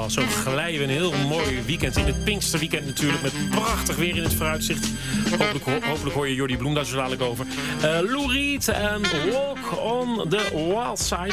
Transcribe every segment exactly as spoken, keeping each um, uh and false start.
Nou, zo glijden we een heel mooi weekend in. Het Pinksterweekend natuurlijk, met prachtig weer in het vooruitzicht. Hopelijk, ho- hopelijk hoor je Jordi Bloem daar zo dadelijk over. Uh, Lou Reed en Walk on the Wild Side.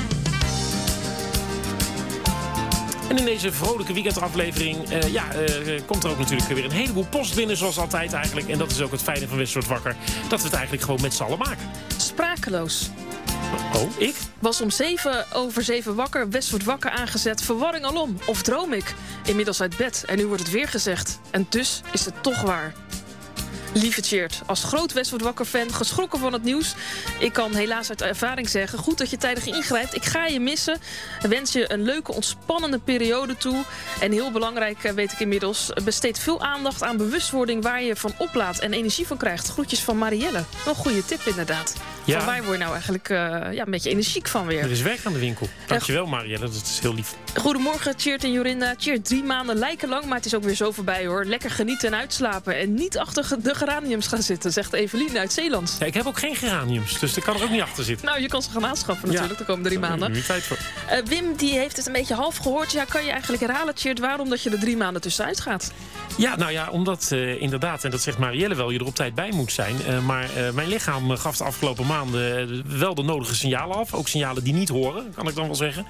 En in deze vrolijke weekendaflevering uh, ja, uh, komt er ook natuurlijk weer een heleboel post binnen, zoals altijd eigenlijk. En dat is ook het fijne van West wordt wakker, dat we het eigenlijk gewoon met z'n allen maken. Sprakeloos. Oh, ik? Was om zeven over zeven wakker, West wordt wakker aangezet. Verwarring alom. Of droom ik? Inmiddels uit bed. En nu wordt het weer gezegd. En dus is het toch waar. Lieve Tjeerd, als groot West wordt wakker fan, geschrokken van het nieuws. Ik kan helaas uit ervaring zeggen, goed dat je tijdig ingrijpt. Ik ga je missen. Wens je een leuke, ontspannende periode toe. En heel belangrijk, weet ik inmiddels, besteed veel aandacht aan bewustwording waar je van oplaadt en energie van krijgt. Groetjes van Marielle. Wel een goede tip inderdaad. Ja. Van waar word je nou eigenlijk uh, ja, een beetje energiek van weer? Er is werk aan de winkel. Dankjewel Marielle, dat is heel lief. Goedemorgen Tjeerd en Jorinda. Tjeerd, drie maanden lijken lang, maar het is ook weer zo voorbij hoor. Lekker genieten en uitslapen. En niet achter de geraniums gaan zitten, zegt Evelien uit Zeeland. Ja, ik heb ook geen geraniums, dus daar kan er ook niet achter zitten. Nou, je kan ze gaan aanschaffen natuurlijk ja. de komende drie maanden. Nu tijd voor. Uh, Wim die heeft het een beetje half gehoord. Ja, kan je eigenlijk herhalen, Tjeerd, waarom dat je er drie maanden tussenuit gaat? Ja, nou ja, omdat uh, inderdaad, en dat zegt Marielle wel, je er op tijd bij moet zijn. Uh, maar uh, mijn lichaam gaf de afgelopen maanden uh, wel de nodige signalen af. Ook signalen die niet horen, kan ik dan wel zeggen.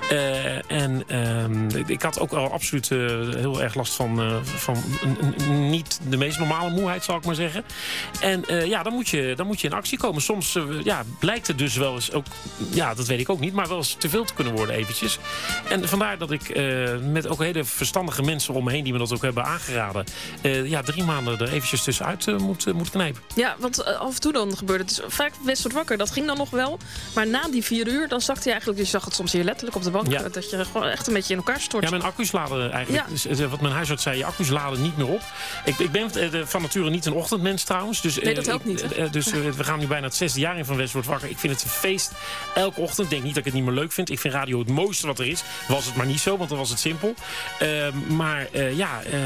Uh, en uh, ik had ook al absoluut uh, heel erg last van, uh, van uh, niet de meest normale moeheid, zal ik maar zeggen. En uh, ja, dan moet, je, dan moet je in actie komen. Soms uh, ja, blijkt het dus wel eens ook, ja, dat weet ik ook niet, maar wel eens te veel te kunnen worden eventjes. En vandaar dat ik uh, met ook hele verstandige mensen om me heen die me dat ook hebben aangeraden, uh, ja, drie maanden er eventjes tussenuit uh, moet, uh, moet knijpen. Ja, want uh, af en toe dan gebeurde het. Dus vaak West wordt wakker, dat ging dan nog wel. Maar na die vier uur, dan zakte je eigenlijk, je zag het soms hier letterlijk op de bank, ja. dat je gewoon echt een beetje in elkaar stort. Ja, mijn accu's laden eigenlijk, ja. dus, uh, wat mijn huisarts zei, je accu's laden niet meer op. Ik, ik ben uh, van nature niet een ochtendmens trouwens. Dus, uh, nee, dat helpt niet. Uh, uh, dus uh, we gaan nu bijna het zesde jaar in van West wordt wakker. Ik vind het een feest elke ochtend. Ik denk niet dat ik het niet meer leuk vind. Ik vind radio het mooiste wat er is. Was het maar niet zo, want dan was het simpel. Uh, maar uh, ja, uh,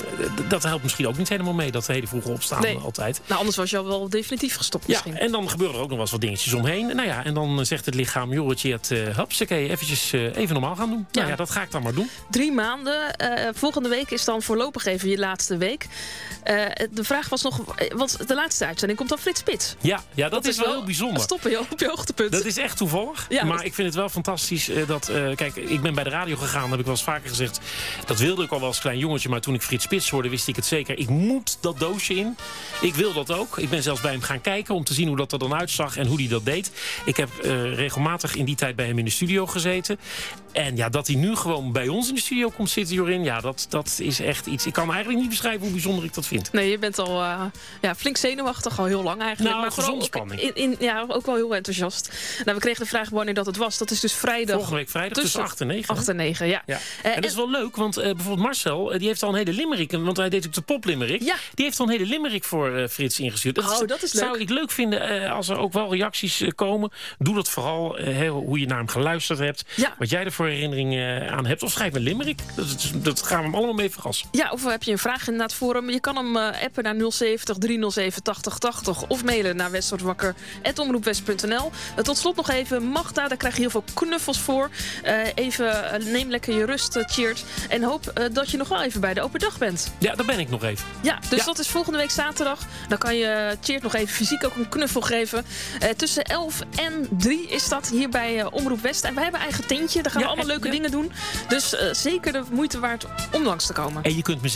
dat helpt misschien ook niet helemaal mee, dat hele vroege opstaan nee. altijd. Nou, anders was je al wel definitief gestopt misschien. Ja, en dan gebeuren er ook nog wel eens wat dingetjes omheen. Nou ja, en dan zegt het lichaam, joh, het uh, hupsakee, eventjes uh, even normaal gaan doen. Ja. Nou ja, dat ga ik dan maar doen. Drie maanden. Uh, volgende week is dan voorlopig even je laatste week. Uh, de vraag was nog, want de laatste uitzending komt dan Frits Spits. Ja, ja dat, dat is, is wel heel bijzonder. Stoppen je op je hoogtepunt. Dat is echt toevallig. Ja, maar dat... ik vind het wel fantastisch uh, dat... Uh, kijk, ik ben bij de radio gegaan, heb ik wel eens vaker gezegd. Dat wilde ik al wel als klein jongetje, maar toen ik Frits Spits hoorde, wist ik het zeker. Ik moet dat doosje in. Ik wil dat ook. Ik ben zelfs bij hem gaan kijken om te zien hoe dat er dan uitzag en hoe hij dat deed. Ik heb uh, regelmatig in die tijd bij hem in de studio gezeten. En ja, dat hij nu gewoon bij ons in de studio komt zitten, Jorin, ja, dat, dat is echt iets. Ik kan eigenlijk niet beschrijven hoe bijzonder ik dat vind. Nee, je bent al uh, ja, flink zenuwachtig, al heel lang eigenlijk. Nou, maar gezonde spanning. In, in, ja, ook wel heel enthousiast. Nou, we kregen de vraag wanneer dat het was. Dat is dus vrijdag. Volgende week vrijdag tussen, tussen acht en negen. acht en negen, ja. ja. Uh, en dat is wel leuk, want uh, bijvoorbeeld Marcel, uh, die heeft al een hele limerick, want hij deed ook de poplimerick. Ja. Die heeft al een hele limerick voor uh, Frits ingestuurd. Dat oh, dat is leuk. Zou ik leuk vinden uh, als er ook wel reacties uh, komen. Doe dat vooral, uh, heel, hoe je naar hem geluisterd hebt. Ja. Wat jij er voor herinneringen uh, aan hebt. Of schrijf een limerick. Dat, dat gaan we hem allemaal mee verrassen. Ja, of heb je een vraag inderdaad voor hem. Je kan hem uh, appen naar nul zeventig driehonderdzeven tachtig tachtig. Of mailen naar west wordt wakker apenstaartje omroep west punt n l. Uh, tot slot nog even Magda. Daar krijg je heel veel knuffels voor. Uh, even uh, neem lekker je rust, uh, Tjeerd. En hoop uh, dat je nog wel even bij de open dag bent. Ja, daar ben ik nog even. Ja, dus ja. dat is volgende week zaterdag. Dan kan je Tjeerd nog even fysiek ook een knuffel geven. Uh, tussen elf en drie is dat hier bij uh, Omroep West. En wij hebben eigen tentje. Daar gaan ja, we allemaal leuke ja. dingen doen. Dus uh, zeker de moeite waard om langs te komen. En je kunt me